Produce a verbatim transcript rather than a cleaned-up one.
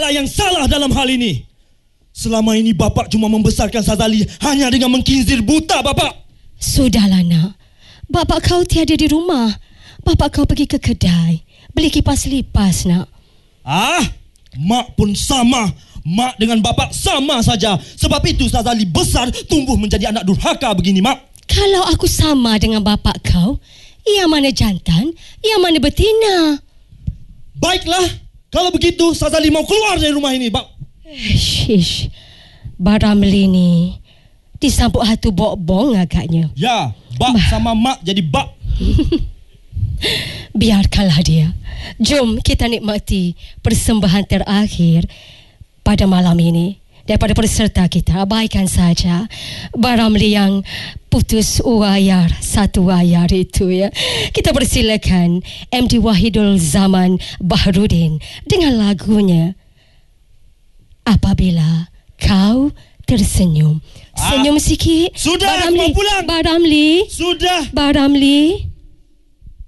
Bapak yang salah dalam hal ini. Selama ini Bapak cuma membesarkan Sazali hanya dengan mengkinzir buta Bapak. Sudahlah nak. Bapak kau tiada di rumah. Bapak kau pergi ke kedai beli kipas lipas nak. Ah, mak pun sama. Mak dengan Bapak sama saja. Sebab itu Sazali besar tumbuh menjadi anak durhaka begini mak. Kalau aku sama dengan bapak kau, yang mana jantan, yang mana betina? Baiklah, kalau begitu Sazali mau keluar dari rumah ini Pak. Shish, Baramli ni disambut hatu bok-bong agaknya. Ya, bak bah. sama mak jadi bak. Biarkanlah dia. Jom kita nikmati persembahan terakhir pada malam ini. Daripada peserta kita, abaikan saja Baramli yang putus wayar satu wayar itu ya. Kita persilakan M D Wahidul Zaman Baharudin dengan lagunya Apabila Kau Tersenyum. Senyum ah, sikit. Sudah, Baramli. mau pulang. Baramli. Sudah. Baramli.